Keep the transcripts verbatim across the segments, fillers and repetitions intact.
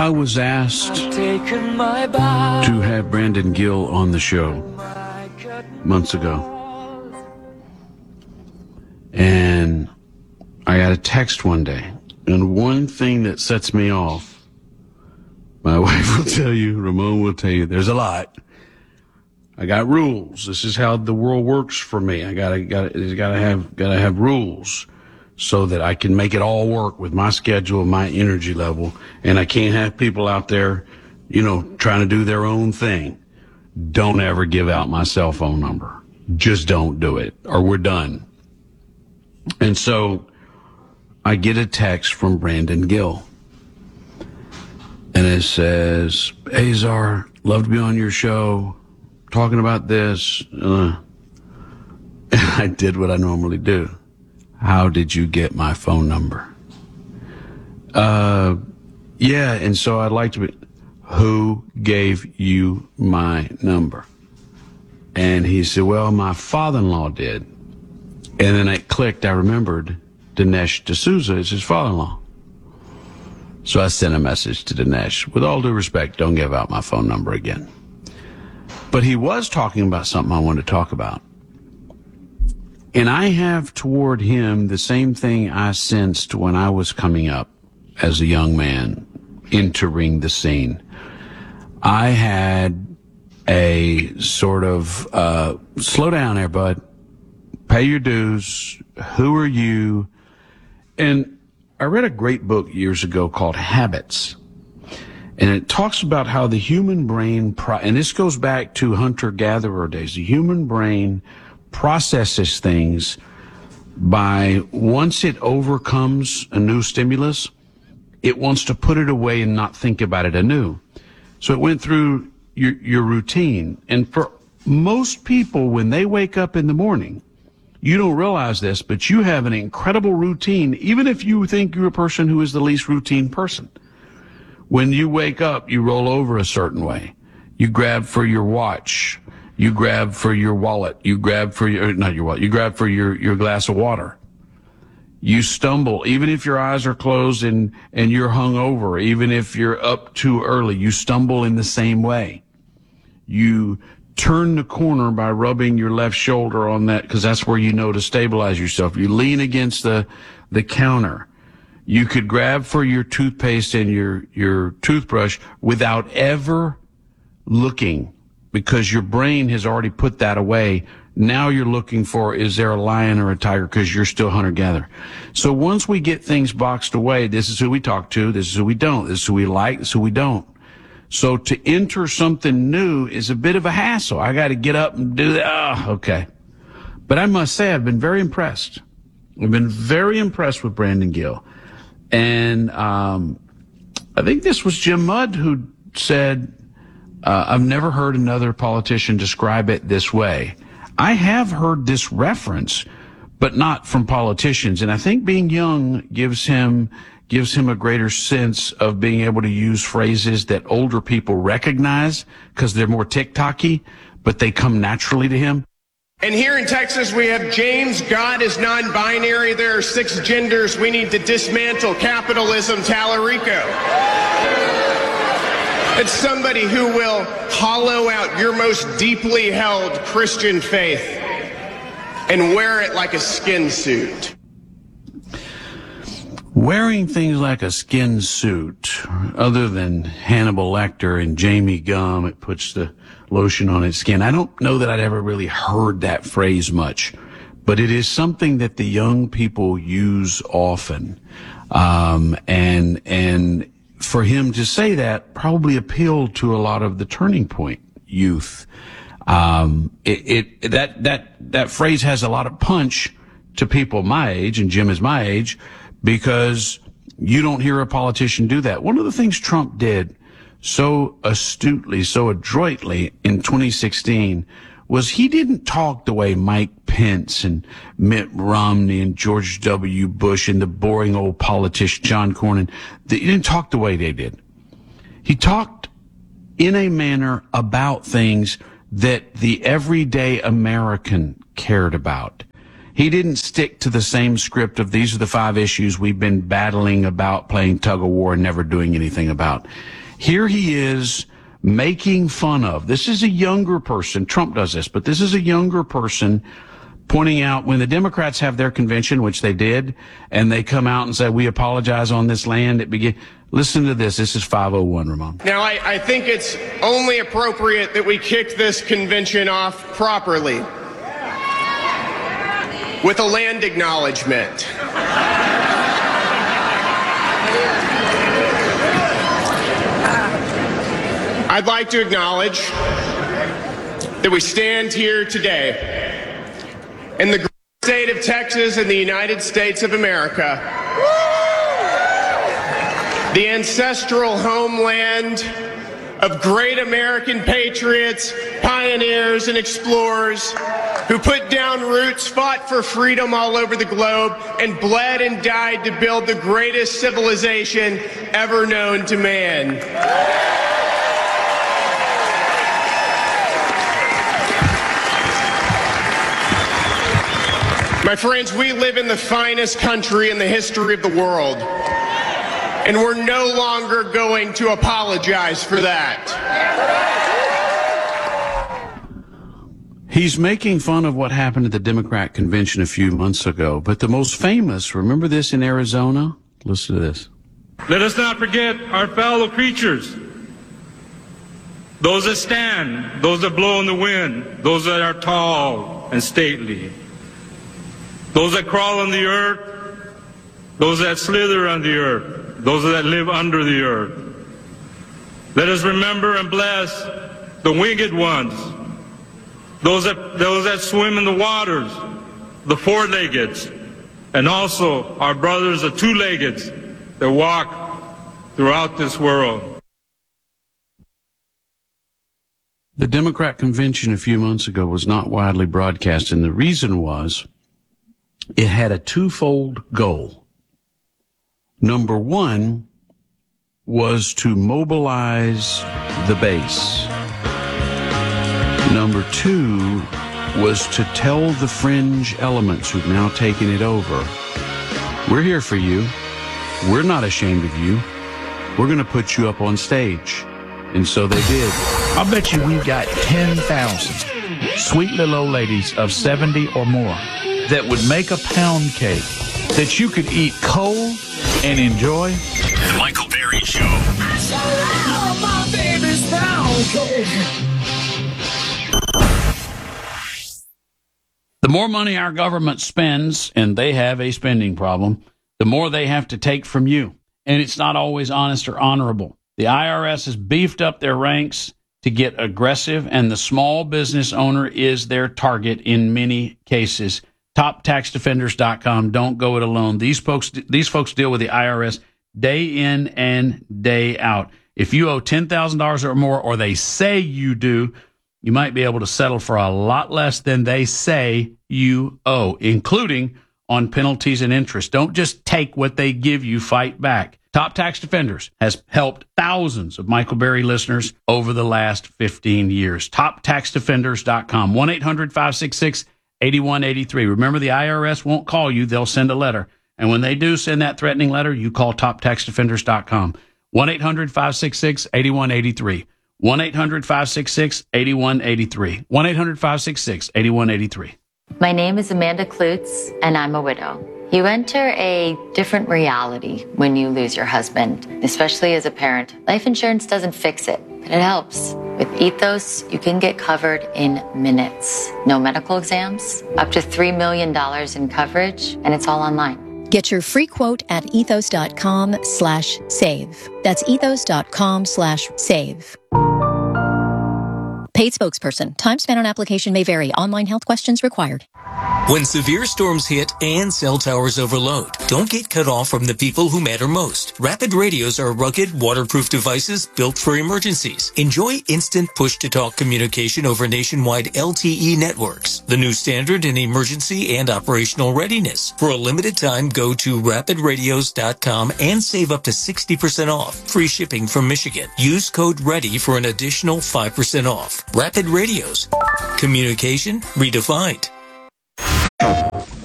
I was asked to have Brandon Gill on the show months ago. And I got a text one day. And one thing that sets me off, my wife will tell you, Ramon will tell you, there's a lot. I got rules. This is how the world works for me. I gotta, gotta, gotta have, gotta have rules so that I can make it all work with my schedule, my energy level. And I can't have people out there, you know, trying to do their own thing. Don't ever give out my cell phone number. Just don't do it, or we're done. And so I get a text from Brandon Gill. And it says, "Hey, Czar, love to be on your show, talking about this." Uh, and I did what I normally do. "How did you get my phone number?" Uh, yeah, and so I'd like to be, "Who gave you my number?" And he said, "Well, my father-in-law did." And then it clicked. I remembered Dinesh D'Souza is his father-in-law. So I sent a message to Dinesh. "With all due respect, don't give out my phone number again." But he was talking about something I wanted to talk about. And I have toward him the same thing I sensed when I was coming up as a young man, entering the scene. I had a sort of, uh, slow down there, bud. Pay your dues. Who are you? And I read a great book years ago called Habits. And it talks about how the human brain, pro- and this goes back to hunter-gatherer days, the human brain processes things by, once it overcomes a new stimulus, it wants to put it away and not think about it anew. So it went through your, your routine. And for most people, when they wake up in the morning, you don't realize this, but you have an incredible routine, even if you think you're a person who is the least routine person. When you wake up, you roll over a certain way. You grab for your watch. You grab for your wallet. You grab for your, not your wallet, you grab for your, your glass of water. You stumble, even if your eyes are closed and, and you're hung over, even if you're up too early, you stumble in the same way. You turn the corner by rubbing your left shoulder on that, because that's where you know to stabilize yourself. You lean against the, the counter. You could grab for your toothpaste and your, your toothbrush without ever looking, because your brain has already put that away. Now you're looking for, is there a lion or a tiger, because you're still hunter-gatherer. So once we get things boxed away, this is who we talk to, this is who we don't, this is who we like, this is who we don't. So to enter something new is a bit of a hassle. I got to get up and do that. Oh, okay. But I must say, I've been very impressed. I've been very impressed with Brandon Gill. And um, I think this was Jim Mudd who said, uh, I've never heard another politician describe it this way. I have heard this reference, but not from politicians. And I think being young gives him gives him a greater sense of being able to use phrases that older people recognize because they're more TikTok-y, but they come naturally to him. And here in Texas, we have James, God is non-binary. There are six genders. We need to dismantle capitalism, Tallarico. It's somebody who will hollow out your most deeply held Christian faith and wear it like a skin suit. Wearing things like a skin suit, other than Hannibal Lecter and Jamie Gum, it puts the lotion on its skin. I don't know that I'd ever really heard that phrase much, but it is something that the young people use often. Um, and, and for him to say that probably appealed to a lot of the Turning Point youth. Um, it, it, that, that, that phrase has a lot of punch to people my age, and Jim is my age, because you don't hear a politician do that. One of the things Trump did so astutely, so adroitly in twenty sixteen was he didn't talk the way Mike Pence and Mitt Romney and George W. Bush and the boring old politician John Cornyn. He didn't talk the way they did. He talked in a manner about things that the everyday American cared about. He didn't stick to the same script of these are the five issues we've been battling about, playing tug of war and never doing anything about. Here he is making fun of. This is a younger person. Trump does this, but this is a younger person pointing out when the Democrats have their convention, which they did, and they come out and say, we apologize on this land. It begin. Listen to this. This is five oh one, Ramon. Now, I, I think it's only appropriate that we kick this convention off properly with a land acknowledgement. I'd like to acknowledge that we stand here today in the great state of Texas in the United States of America, the ancestral homeland of great American patriots, pioneers, and explorers who put down roots, fought for freedom all over the globe, and bled and died to build the greatest civilization ever known to man. My friends, we live in the finest country in the history of the world, and we're no longer going to apologize for that. He's making fun of what happened at the Democrat convention a few months ago, but the most famous, remember this in Arizona? Listen to this. Let us not forget our fellow creatures, those that stand, those that blow in the wind, those that are tall and stately, those that crawl on the earth, those that slither on the earth, those that live under the earth. Let us remember and bless the winged ones, those that, those that swim in the waters, the four-leggeds, and also our brothers, the two-leggeds, that walk throughout this world. The Democrat convention a few months ago was not widely broadcast, and the reason was it had a twofold goal. Number one was to mobilize the base. Number two was to tell the fringe elements who've now taken it over, we're here for you. We're not ashamed of you. We're going to put you up on stage. And so they did. I'll bet you we've got ten thousand sweet little old ladies of seventy or more that would make a pound cake that you could eat cold and enjoy. The Michael Berry Show. Oh, my baby's pound cake. The more money our government spends, and they have a spending problem, the more they have to take from you. And it's not always honest or honorable. The I R S has beefed up their ranks to get aggressive, and the small business owner is their target in many cases. top tax defenders dot com. Don't go it alone. These folks, these folks deal with the I R S day in and day out. If you owe ten thousand dollars or more, or they say you do, you might be able to settle for a lot less than they say you owe, including on penalties and interest. Don't just take what they give you, fight back. Top Tax Defenders has helped thousands of Michael Berry listeners over the last fifteen years. top tax defenders dot com. one eight hundred five six six eight one eight three. Remember, the I R S won't call you. They'll send a letter. And when they do send that threatening letter, you call top tax defenders dot com. one eight hundred five six six eight one eight three. one eight hundred five six six eight one eight three. one eight hundred five six six eight one eight three. My name is Amanda Klutz, and I'm a widow. You enter a different reality when you lose your husband, especially as a parent. Life insurance doesn't fix it, but it helps. With Ethos, you can get covered in minutes. No medical exams, up to three million dollars in coverage, and it's all online. Get your free quote at ethos dot com slash save. That's ethos dot com slash save. Paid spokesperson. Time spent on application may vary. Online health questions required. When severe storms hit and cell towers overload, don't get cut off from the people who matter most. Rapid radios are rugged, waterproof devices built for emergencies. Enjoy instant push-to-talk communication over nationwide L T E networks, the new standard in emergency and operational readiness. For a limited time, go to rapid radios dot com and save up to sixty percent off. Free shipping from Michigan. Use code READY for an additional five percent off. Rapid Radios. Communication redefined.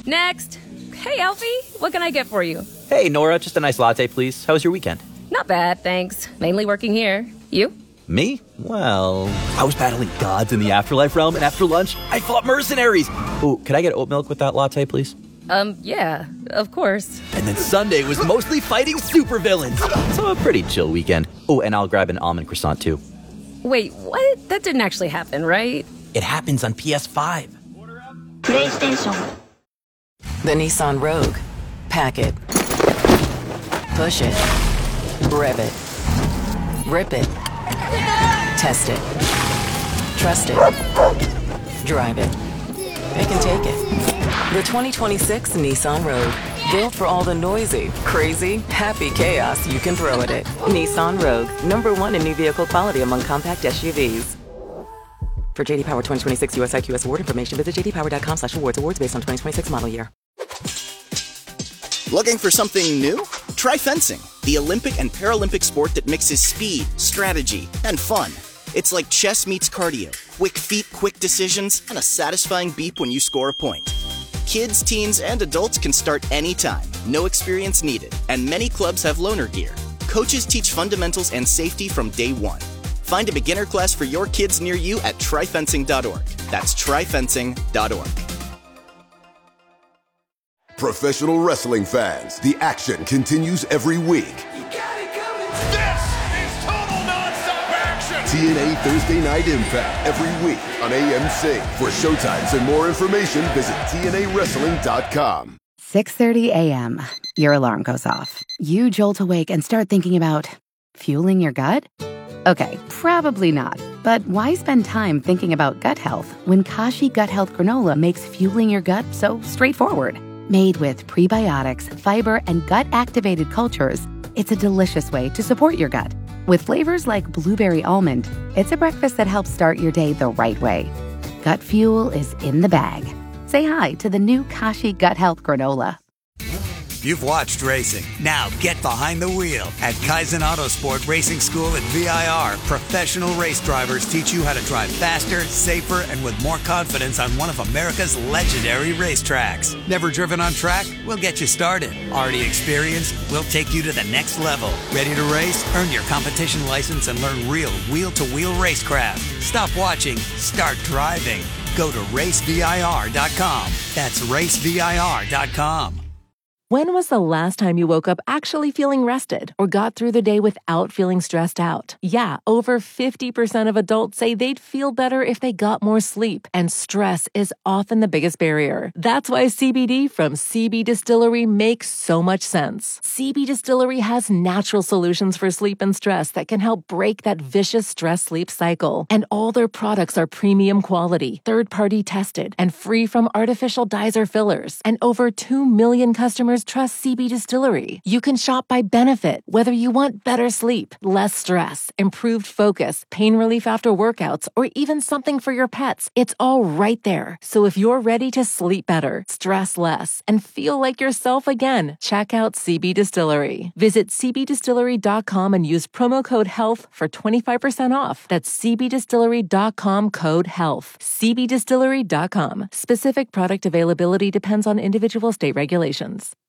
Next. Hey, Alfie, what can I get for you? Hey, Nora, just a nice latte, please. How was your weekend? Not bad, thanks. Mainly working here. You? Me? Well, I was battling gods in the afterlife realm, and after lunch, I fought mercenaries. Ooh, could I get oat milk with that latte, please? Um, yeah, of course. And then Sunday was mostly fighting supervillains. So a pretty chill weekend. Oh, and I'll grab an almond croissant, too. Wait, what? That didn't actually happen, right? It happens on P S five. PlayStation. The Nissan Rogue. Pack it. Push it. Rev it. Rip it. Test it. Trust it. Drive it. It can take it. The twenty twenty-six Nissan Rogue. Built for all the noisy, crazy, happy chaos you can throw at it. Nissan Rogue. Number one in new vehicle quality among compact S U Vs. For J D Power twenty twenty-six U S I Q S award information, visit j d power dot com slash awards. Awards based on twenty twenty-six model year. Looking for something new? Try fencing, the Olympic and Paralympic sport that mixes speed, strategy, and fun. It's like chess meets cardio. Quick feet, quick decisions, and a satisfying beep when you score a point. Kids, teens, and adults can start anytime. No experience needed. And many clubs have loaner gear. Coaches teach fundamentals and safety from day one. Find a beginner class for your kids near you at try fencing dot org. That's try fencing dot org. Professional wrestling fans, the action continues every week. This is total non-stop action. T N A Thursday Night Impact every week on A M C. For showtimes and more information, visit T N A wrestling dot com. six thirty a.m. Your alarm goes off. You jolt awake and start thinking about fueling your gut? Okay, probably not. But why spend time thinking about gut health when Kashi Gut Health Granola makes fueling your gut so straightforward? Made with prebiotics, fiber, and gut-activated cultures, it's a delicious way to support your gut. With flavors like blueberry almond, it's a breakfast that helps start your day the right way. Gut fuel is in the bag. Say hi to the new Kashi Gut Health Granola. You've watched racing. Now get behind the wheel. At Kaizen Autosport Racing School at V I R, professional race drivers teach you how to drive faster, safer, and with more confidence on one of America's legendary racetracks. Never driven on track? We'll get you started. Already experienced? We'll take you to the next level. Ready to race? Earn your competition license and learn real wheel-to-wheel racecraft. Stop watching. Start driving. Go to race V I R dot com. That's race V I R dot com. When was the last time you woke up actually feeling rested or got through the day without feeling stressed out? Yeah, over fifty percent of adults say they'd feel better if they got more sleep, and stress is often the biggest barrier. That's why C B D from C B Distillery makes so much sense. C B Distillery has natural solutions for sleep and stress that can help break that vicious stress-sleep cycle. And all their products are premium quality, third-party tested, and free from artificial dyes or fillers. And over two million customers trust C B Distillery. You can shop by benefit, whether you want better sleep, less stress, improved focus, pain relief after workouts, or even something for your pets. It's all right there. So if you're ready to sleep better, stress less, and feel like yourself again, check out C B Distillery. Visit c b distillery dot com and use promo code HEALTH for twenty-five percent off. That's c b distillery dot com code HEALTH. c b distillery dot com. Specific product availability depends on individual state regulations.